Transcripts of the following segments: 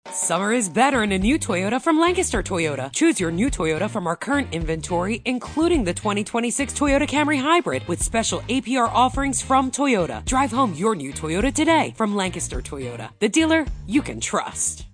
Summer is better in a new Toyota from Lancaster Toyota. Choose your new Toyota from our current inventory, including the 2026 Toyota Camry Hybrid with special APR offerings from Toyota. Drive home your new Toyota today from Lancaster Toyota, the dealer you can trust.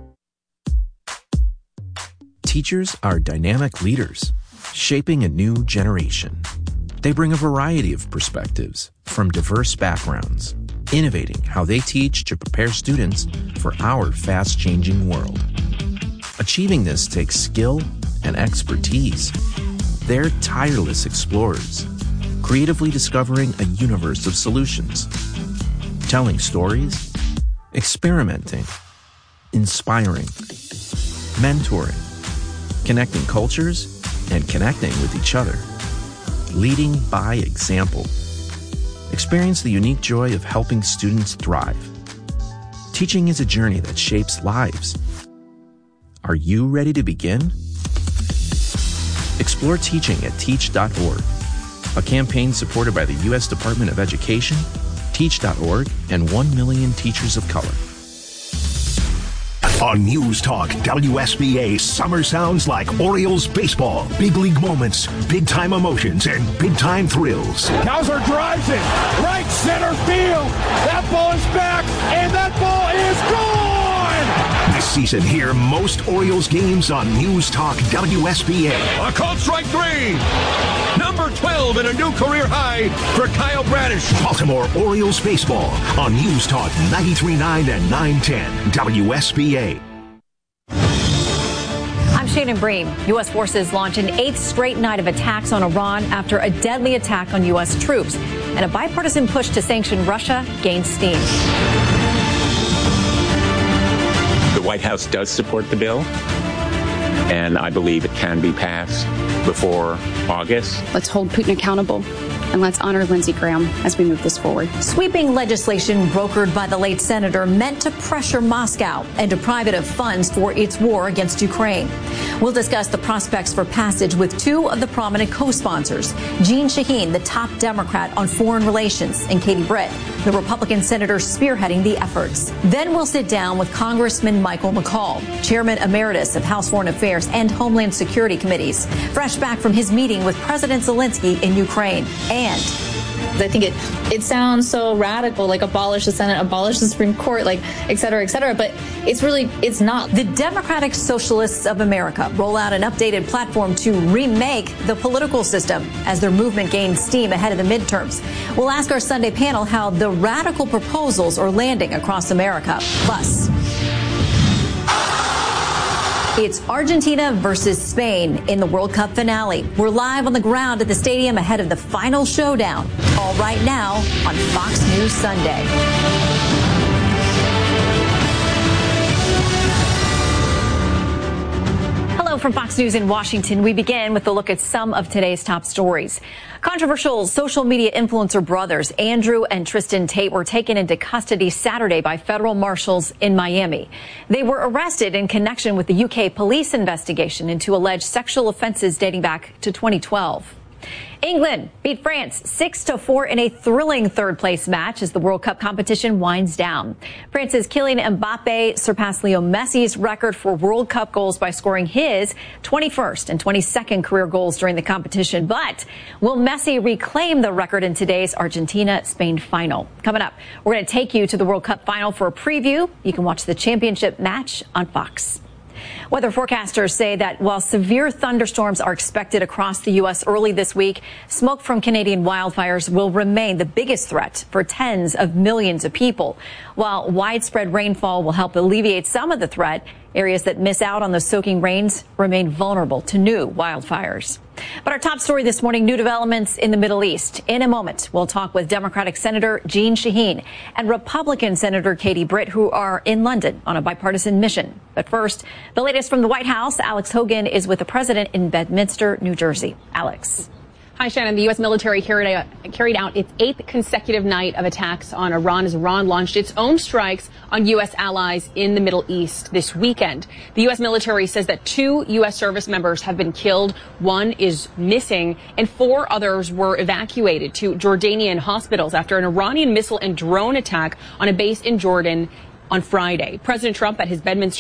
Teachers are dynamic leaders, shaping a new generation. They bring a variety of perspectives from diverse backgrounds, innovating how they teach to prepare students for our fast-changing world. Achieving this takes skill and expertise. They're tireless explorers, creatively discovering a universe of solutions, telling stories, experimenting, inspiring, mentoring, connecting cultures, and connecting with each other, leading by example. Experience the unique joy of helping students thrive. Teaching is a journey that shapes lives. Are you ready to begin? Explore teaching at teach.org, a campaign supported by the U.S. Department of Education, Teach.org, and 1 million teachers of color. On News Talk WSBA, summer sounds like Orioles baseball. Big league moments, big-time emotions, and big-time thrills. Cowser drives it, right center field. That ball is back, and that ball is gone! This season, hear most Orioles games on News Talk WSBA. A called strike three. Number 12 and a new career high for Kyle Bradish. Baltimore Orioles baseball on News Talk 93.9 and 910 WSBA. I'm Shannon Bream. U.S. forces launch an 8th straight night of attacks on Iran after a deadly attack on U.S. troops. And a bipartisan push to sanction Russia gains steam. The White House does support the bill, and I believe it can be passed before August. Let's hold Putin accountable, and let's honor Lindsey Graham as we move this forward. Sweeping legislation brokered by the late senator meant to pressure Moscow and deprive it of funds for its war against Ukraine. We'll discuss the prospects for passage with two of the prominent co-sponsors, Jeanne Shaheen, the top Democrat on foreign relations, and Katie Britt, the Republican senator spearheading the efforts. Then we'll sit down with Congressman Michael McCaul, chairman emeritus of House Foreign Affairs and Homeland Security Committees, fresh back from his meeting with President Zelensky in Ukraine. And I think it sounds so radical, like abolish the Senate, abolish the Supreme Court, like et cetera, but it's not. The Democratic Socialists of America roll out an updated platform to remake the political system as their movement gains steam ahead of the midterms. We'll ask our Sunday panel how the radical proposals are landing across America. Plus, it's Argentina versus Spain in the World Cup finale. We're live on the ground at the stadium ahead of the final showdown. All right now on Fox News Sunday. Hello from Fox News in Washington. We begin with a look at some of today's top stories. Controversial social media influencer brothers Andrew and Tristan Tate were taken into custody Saturday by federal marshals in Miami. They were arrested in connection with the UK police investigation into alleged sexual offenses dating back to 2012. England beat France 6-4 in a thrilling third-place match as the World Cup competition winds down. France's Kylian Mbappe surpassed Leo Messi's record for World Cup goals by scoring his 21st and 22nd career goals during the competition. But will Messi reclaim the record in today's Argentina-Spain final? Coming up, we're going to take you to the World Cup final for a preview. You can watch the championship match on Fox. Weather forecasters say that while severe thunderstorms are expected across the U.S. early this week, smoke from Canadian wildfires will remain the biggest threat for tens of millions of people. While widespread rainfall will help alleviate some of the threat, areas that miss out on the soaking rains remain vulnerable to new wildfires. But our top story this morning, new developments in the Middle East. In a moment, we'll talk with Democratic Senator Jeanne Shaheen and Republican Senator Katie Britt, who are in London on a bipartisan mission. But first, the latest from the White House. Alex Hogan is with the president in Bedminster, New Jersey. Alex. Hi, Shannon. The U.S. military carried out its 8th consecutive night of attacks on Iran as Iran launched its own strikes on U.S. allies in the Middle East this weekend. The U.S. military says that 2 U.S. service members have been killed, 1 is missing, and 4 others were evacuated to Jordanian hospitals after an Iranian missile and drone attack on a base in Jordan on Friday. President Trump at his Bedminster